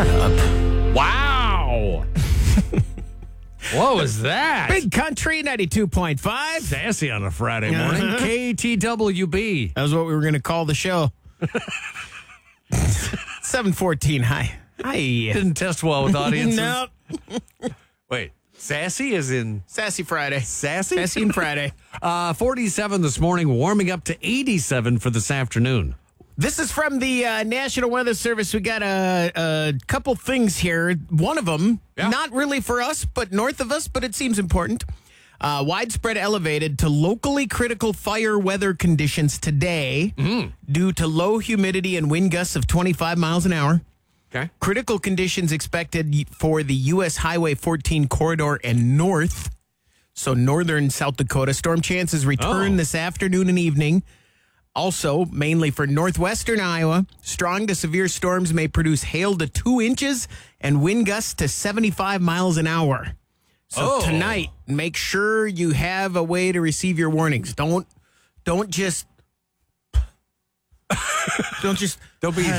up. Wow. What was that? Big Country 92.5. Sassy on a Friday morning. KTWB. That was what we were going to call the show. 7:14. Hi. Didn't test well with audiences. No. Wait. Sassy is in Sassy Friday. Sassy? Sassy and Friday. 47 this morning, warming up to 87 for this afternoon. This is from the National Weather Service. We got a couple things here. One of them, not really for us, but north of us, but it seems important. Widespread elevated to locally critical fire weather conditions today due to low humidity and wind gusts of 25 miles an hour. Okay. Critical conditions expected for the U.S. Highway 14 corridor and north. So northern South Dakota. Storm chances return this afternoon and evening. Also, mainly for northwestern Iowa, strong to severe storms may produce hail to 2 inches and wind gusts to 75 miles an hour. So tonight, make sure you have a way to receive your warnings. Don't just Don't be.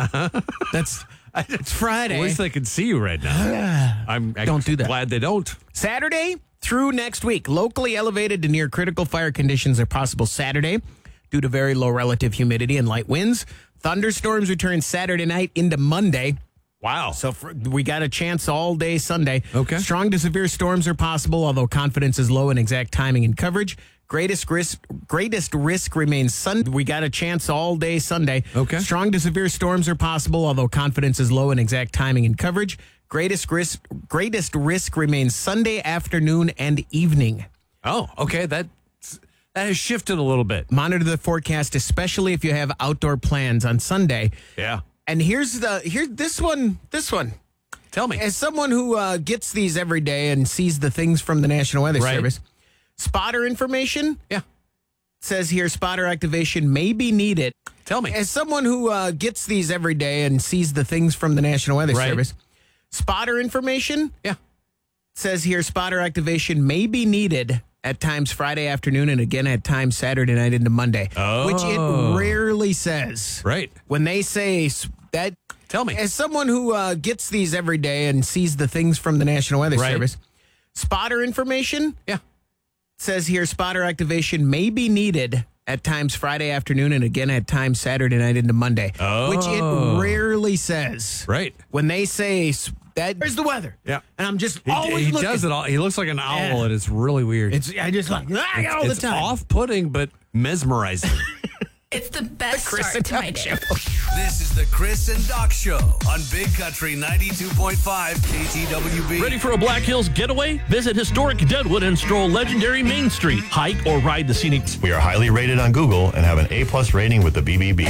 It's Friday. I wish they could see you right now. I'm Don't do that. glad they don't. Saturday through next week, locally elevated to near critical fire conditions are possible Saturday due to very low relative humidity and light winds. Thunderstorms return Saturday night into Monday. Wow. So we got a chance all day Sunday. Okay. Strong to severe storms are possible, although confidence is low in exact timing and coverage. Greatest risk remains Sunday. We got a chance all day Sunday. Okay. Strong to severe storms are possible, although confidence is low in exact timing and coverage. Greatest risk remains Sunday afternoon and evening. Oh, okay. That has shifted a little bit. Monitor the forecast, especially if you have outdoor plans on Sunday. Yeah. And here's this one. Tell me. As someone who gets these every day and sees the things from the National Weather Service, spotter information. Yeah. Says here, spotter activation may be needed. Tell me. As someone who gets these every day and sees the things from the National Weather Service, spotter information. Yeah. Says here, spotter activation may be needed at times Friday afternoon and again at times Saturday night into Monday, which it rarely says. Right. When they say that. Tell me. As someone who gets these every day and sees the things from the National Weather Service, spotter information. Yeah. Says here, spotter activation may be needed at times Friday afternoon and again at times Saturday night into Monday, which it rarely says. Right. When they say that, there's the weather. Yeah. And I'm just always he looking. does it all. He looks like an owl, and it's really weird. I just like all the It's time. off-putting, but mesmerizing. It's the best Chris start and to my Doc day. Show. This is the Chris and Doc Show on Big Country 92.5 KTWB. Ready for a Black Hills getaway? Visit historic Deadwood and stroll legendary Main Street. Hike or ride the scenic. We are highly rated on Google and have an A+ rating with the BBB.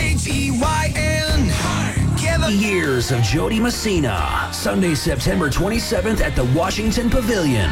H-E-Y-N. Years of Jody Messina. Sunday, September 27th at the Washington Pavilion.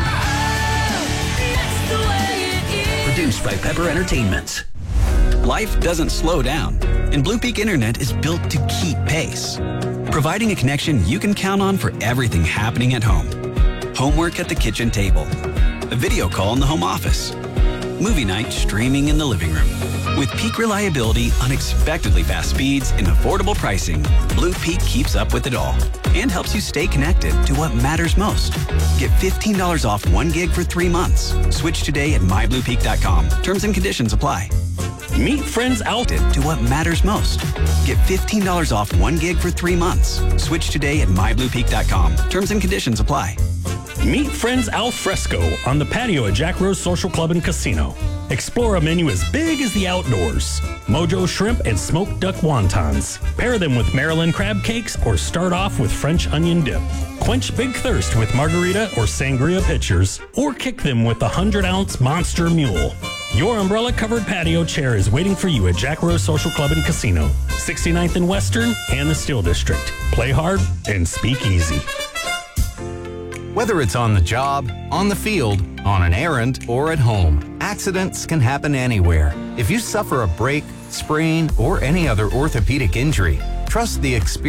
Produced by Pepper Entertainment. Life doesn't slow down, and Blue Peak Internet is built to keep pace, providing a connection you can count on for everything happening at home. Homework at the kitchen table, a video call in the home office, movie night streaming in the living room. With peak reliability, unexpectedly fast speeds, and affordable pricing, Blue Peak keeps up with it all and helps you stay connected to what matters most. Get $15 off 1 gig for 3 months. Switch today at mybluepeak.com. Terms and conditions apply. Meet friends out to what matters most. Get $15 off 1 gig for 3 months. Switch today at mybluepeak.com. Terms and conditions apply. Meet friends al fresco on the patio at Jack Rose Social Club and Casino. Explore a menu as big as the outdoors. Mojo shrimp and smoked duck wontons. Pair them with Maryland crab cakes or start off with French onion dip. Quench big thirst with margarita or sangria pitchers, or kick them with the 100-ounce Monster Mule. Your umbrella-covered patio chair is waiting for you at Jack Rose Social Club and Casino, 69th and Western and the Steel District. Play hard and speak easy. Whether it's on the job, on the field, on an errand, or at home, accidents can happen anywhere. If you suffer a break, sprain, or any other orthopedic injury, trust the experience